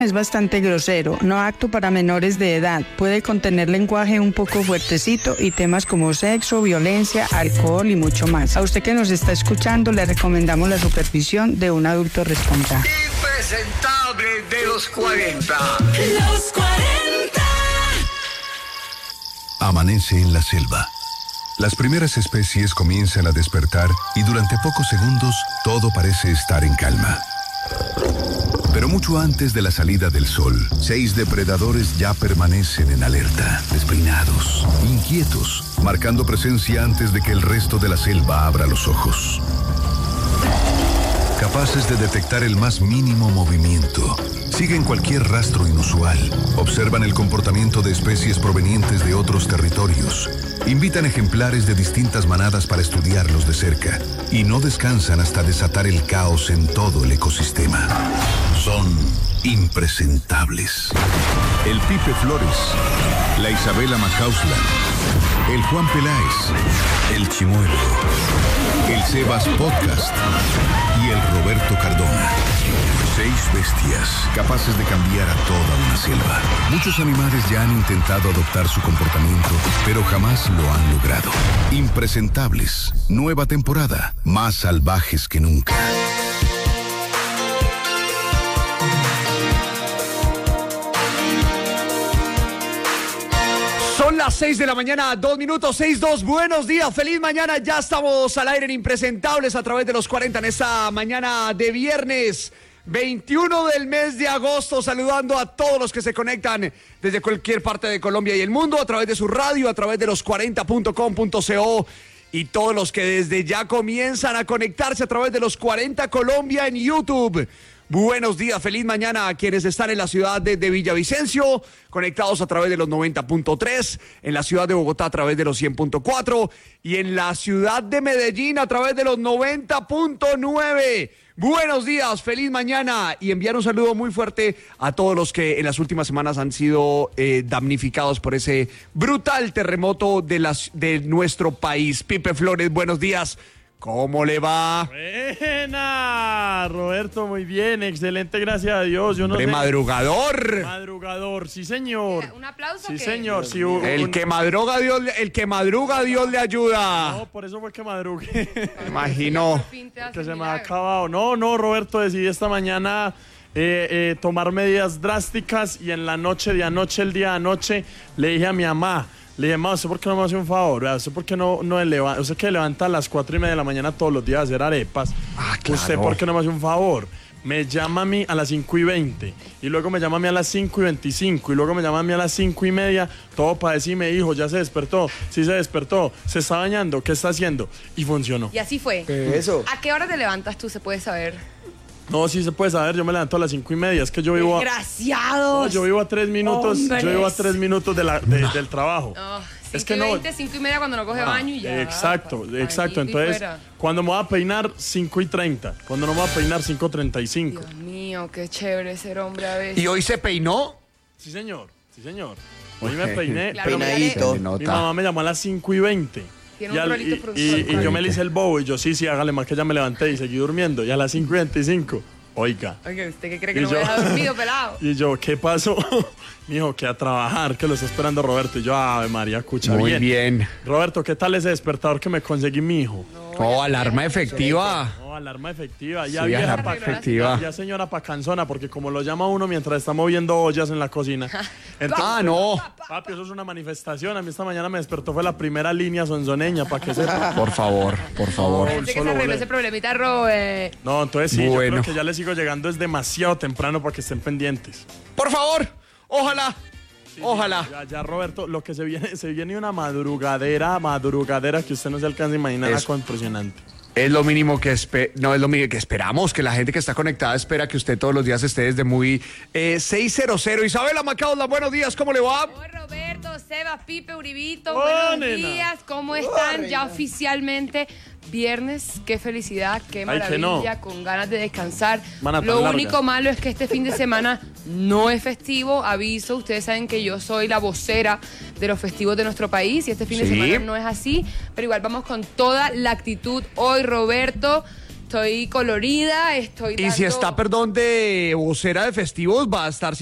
Es bastante grosero, no apto para menores de edad. Puede contener lenguaje un poco fuertecito y temas como sexo, violencia, alcohol y mucho más. A usted que nos está escuchando le recomendamos la supervisión de un adulto responsable. Impresentable de los 40. Los 40. Amanece en la selva. Las primeras especies comienzan a despertar y durante pocos segundos todo parece estar en calma. Pero mucho antes de la salida del sol, 6 depredadores ya permanecen en alerta, despeinados, inquietos, marcando presencia antes de que el resto de la selva abra los ojos. Capaces de detectar el más mínimo movimiento, siguen cualquier rastro inusual, observan el comportamiento de especies provenientes de otros territorios, invitan ejemplares de distintas manadas para estudiarlos de cerca y no descansan hasta desatar el caos en todo el ecosistema. Son impresentables. El Pipe Flores, la Isabela Macausland, el Juan Peláez, el Chimuelo, el Sebas Podcast y el Roberto Cardona. 6 bestias capaces de cambiar a toda una selva. Muchos animales ya han intentado adoptar su comportamiento, pero jamás lo han logrado. Impresentables. Nueva temporada. Más salvajes que nunca. Son las 6 de la mañana, 2 minutos, 6:02. Buenos días, feliz mañana. Ya estamos al aire en Impresentables a través de los 40 en esta mañana de viernes 21 del mes de agosto. Saludando a todos los que se conectan desde cualquier parte de Colombia y el mundo a través de su radio, a través de los 40.com.co y todos los que desde ya comienzan a conectarse a través de los 40 Colombia en YouTube. Buenos días, feliz mañana a quienes están en la ciudad de Villavicencio, conectados a través de los 90.3, en la ciudad de Bogotá a través de los 100.4 y en la ciudad de Medellín a través de los 90.9. Buenos días, feliz mañana y enviar un saludo muy fuerte a todos los que en las últimas semanas han sido damnificados por ese brutal terremoto de nuestro país. Pipe Flores, buenos días. ¿Cómo le va? Buena, Roberto, muy bien, excelente, gracias a Dios. Yo no sé. Madrugador. Madrugador, sí señor. ¿Un aplauso? Sí, ¿qué? señor. Sí, El que madruga Dios le ayuda. No, por eso fue que madrugué. Me imagino. Que se me ha acabado. No, Roberto, decidí esta mañana tomar medidas drásticas y en la noche de anoche, el día de anoche, le dije a mi mamá. Le dije, ¿usted por qué no me hace un favor? ¿Usted por qué no levanta? Usted que levanta a las 4:30 de la mañana todos los días a hacer arepas. Claro. ¿Usted por qué no me hace un favor? Me llama a mí a las 5:20 y luego me llama a mí a las 5:25 y luego me llama a mí a las 5:30, todo para decirme, hijo, ya se despertó, sí se despertó, se está bañando, ¿qué está haciendo? Y funcionó. Y así fue. Eso. ¿A qué hora te levantas tú? ¿Se puede saber? No, sí se puede saber, yo me levanto a las 5:30, es que yo vivo ¡Desgraciados! yo vivo a 3 minutos, ¡Hombres! yo vivo a 3 minutos del trabajo. Oh, Es que no. 5:20 cuando no coge baño y ya. Exacto. Papayito y Entonces, fuera. cuando me voy a peinar, 5:30. Cuando no me voy a peinar, 5:35. Dios mío, qué chévere ser hombre a veces. ¿Y hoy se peinó? Sí, señor. Hoy me peiné. Claro, pero peinadito. mi mamá me llamó a las 5:20. Tiene un rolito pronto. Y yo me le hice el bobo y yo, sí, hágale más que ya me levanté y seguí durmiendo. Y a las 5:25, oiga. Oye, ¿usted qué cree que no me deja dormido, pelado? Y yo, ¿qué pasó? Me dijo que a trabajar, que lo está esperando Roberto. Y yo, Ave María, escucha Muy bien. Roberto, ¿qué tal ese despertador que me conseguí mi hijo? Oh, alarma efectiva. No, alarma efectiva. Ya Sí, vieja alarma efectiva. Ya señora pacanzona, porque como lo llama uno mientras está moviendo ollas en la cocina. Entonces, No. papi, eso es una manifestación. A mí esta mañana me despertó, fue la primera línea sonzoneña, para que sepa. Por favor. Pensé que se arregló ese problemita, Robert. No, entonces sí, Bueno. yo creo que ya le sigo llegando, es demasiado temprano para que estén pendientes. Por favor. Ojalá. Ojalá. Ya, Roberto, lo que se viene una madrugadera que usted no se alcanza a imaginar, Eso. algo impresionante. Es lo mínimo que no es lo mínimo que esperamos, que la gente que está conectada espera que usted todos los días esté desde muy 6:00. Isabela Macausland, buenos días, ¿cómo le va? Hola, Roberto, Sebas, Pipe, Uribito, Oh, buenos nena. días, ¿cómo están? Ya oficialmente viernes, qué felicidad, qué Ay, que maravilla, no. con ganas de descansar. Semana tan Lo larga. único malo es que este fin de semana no es festivo, aviso, ustedes saben que yo soy la vocera de los festivos de nuestro país y este fin de Sí. semana no es así, pero igual vamos con toda la actitud hoy, Roberto. Estoy colorida, Y si está, perdón, de vocera de festivos, va a estar